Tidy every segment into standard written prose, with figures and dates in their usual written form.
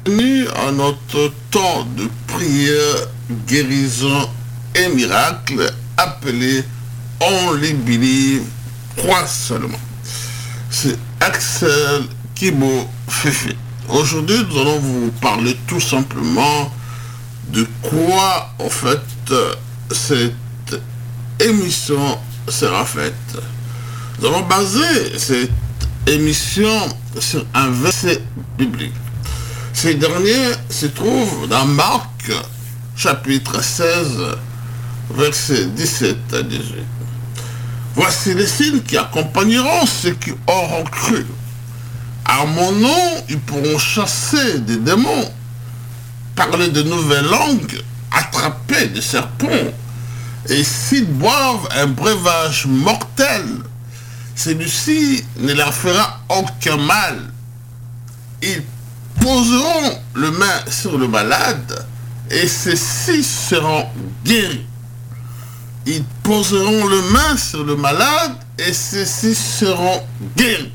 Bienvenue à notre temps de prière, guérison et miracle appelé Only Believe, crois seulement. C'est Axel Kibo Fefe. Aujourd'hui, nous allons vous parler tout simplement de quoi, en fait, cette émission sera faite. Nous allons baser cette émission sur un verset biblique. Ces derniers se trouvent dans Marc, chapitre 16, versets 17 à 18. Voici les signes qui accompagneront ceux qui auront cru. À mon nom, ils pourront chasser des démons, parler de nouvelles langues, attraper des serpents, et s'ils boivent un breuvage mortel, celui-ci ne leur fera aucun mal. Ils poseront le main sur le malade et ceux-ci seront guéris. Ils poseront le main sur le malade et ceux-ci seront guéris.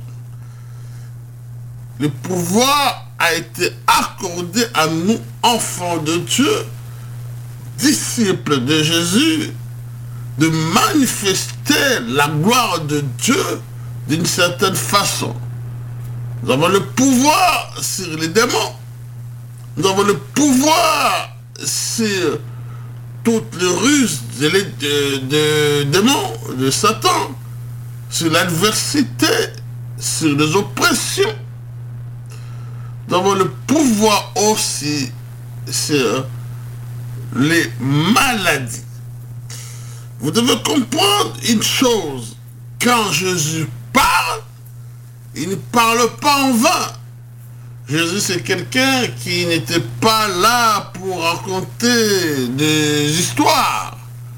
Le pouvoir a été accordé à nous, enfants de Dieu, disciples de Jésus, de manifester la gloire de Dieu d'une certaine façon. Nous avons le pouvoir sur les démons. Nous avons le pouvoir sur toutes les ruses de démons, de Satan, sur l'adversité, sur les oppressions. Nous avons le pouvoir aussi sur les maladies. Vous devez comprendre une chose. Quand Jésus parle, il ne parle pas en vain. Jésus, c'est quelqu'un qui n'était pas là pour raconter des histoires.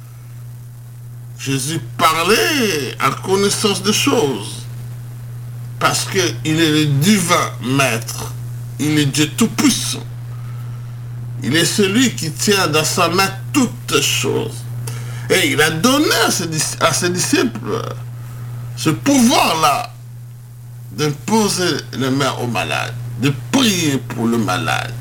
Jésus parlait en connaissance des choses. Parce qu'il est le divin maître. Il est Dieu tout-puissant. Il est celui qui tient dans sa main toutes choses. Et il a donné à ses disciples ce pouvoir-là de poser les mains au malade, de prier pour le malade.